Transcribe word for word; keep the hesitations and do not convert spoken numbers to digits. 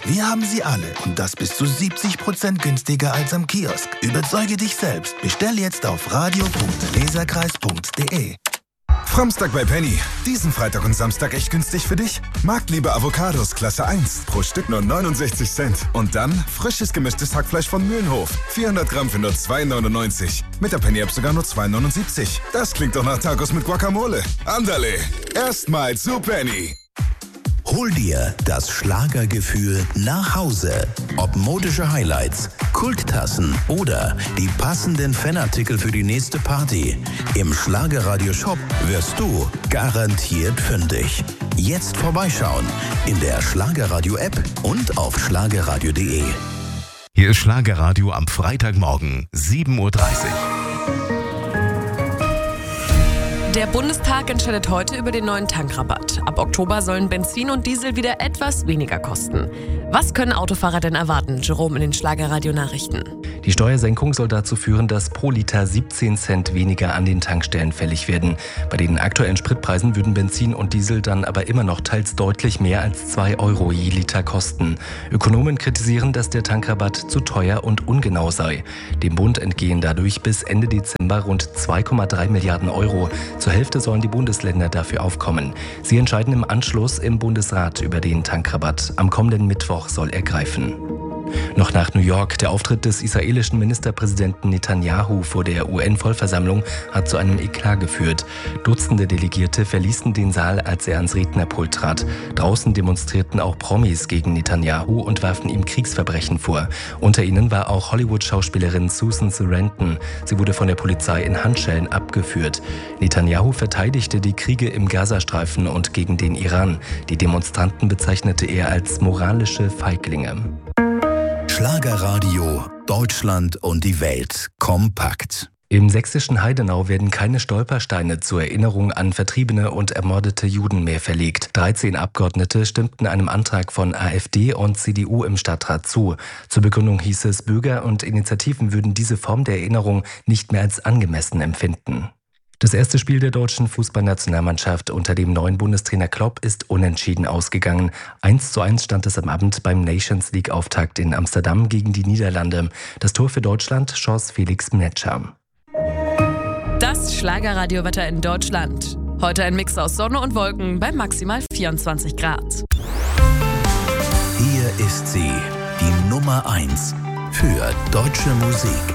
Wir haben sie alle und das bis zu siebzig Prozent günstiger als am Kiosk. Überzeuge dich selbst. Bestell jetzt auf radio punkt leserkreis punkt de. Framstag bei Penny. Diesen Freitag und Samstag echt günstig für dich? Marktliebe Avocados Klasse eins. Pro Stück nur neunundsechzig Cent. Und dann frisches gemischtes Hackfleisch von Mühlenhof. vierhundert Gramm für nur zwei neunundneunzig. Mit der Penny-App sogar nur zwei neunundsiebzig. Das klingt doch nach Tacos mit Guacamole. Andale. Erstmal zu Penny. Hol dir das Schlagergefühl nach Hause. Ob modische Highlights, Kulttassen oder die passenden Fanartikel für die nächste Party. Im Schlagerradio-Shop wirst du garantiert fündig. Jetzt vorbeischauen in der Schlagerradio-App und auf schlagerradio punkt de. Hier ist Schlagerradio am Freitagmorgen, sieben Uhr dreißig. Der Bundestag entscheidet heute über den neuen Tankrabatt. Ab Oktober sollen Benzin und Diesel wieder etwas weniger kosten. Was können Autofahrer denn erwarten? Jerome in den Schlagerradio-Nachrichten. Die Steuersenkung soll dazu führen, dass pro Liter siebzehn Cent weniger an den Tankstellen fällig werden. Bei den aktuellen Spritpreisen würden Benzin und Diesel dann aber immer noch teils deutlich mehr als zwei Euro je Liter kosten. Ökonomen kritisieren, dass der Tankrabatt zu teuer und ungenau sei. Dem Bund entgehen dadurch bis Ende Dezember rund zwei Komma drei Milliarden Euro. Zur Hälfte sollen die Bundesländer dafür aufkommen. Sie entscheiden im Anschluss im Bundesrat über den Tankrabatt. Am kommenden Mittwoch soll er greifen. Noch nach New York. Der Auftritt des israelischen Ministerpräsidenten Netanyahu vor der U N-Vollversammlung hat zu einem Eklat geführt. Dutzende Delegierte verließen den Saal, als er ans Rednerpult trat. Draußen demonstrierten auch Promis gegen Netanyahu und warfen ihm Kriegsverbrechen vor. Unter ihnen war auch Hollywood-Schauspielerin Susan Sarandon. Sie wurde von der Polizei in Handschellen abgeführt. Netanyahu verteidigte die Kriege im Gazastreifen und gegen den Iran. Die Demonstranten bezeichnete er als moralische Feiglinge. Schlagerradio, Deutschland und die Welt kompakt. Im sächsischen Heidenau werden keine Stolpersteine zur Erinnerung an vertriebene und ermordete Juden mehr verlegt. dreizehn Abgeordnete stimmten einem Antrag von AfD und C D U im Stadtrat zu. Zur Begründung hieß es, Bürger und Initiativen würden diese Form der Erinnerung nicht mehr als angemessen empfinden. Das erste Spiel der deutschen Fußballnationalmannschaft unter dem neuen Bundestrainer Klopp ist unentschieden ausgegangen. eins zu eins stand es am Abend beim Nations-League-Auftakt in Amsterdam gegen die Niederlande. Das Tor für Deutschland schoss Felix Mnetscher. Das Schlagerradiowetter in Deutschland. Heute ein Mix aus Sonne und Wolken bei maximal vierundzwanzig Grad. Hier ist sie, die Nummer eins für deutsche Musik.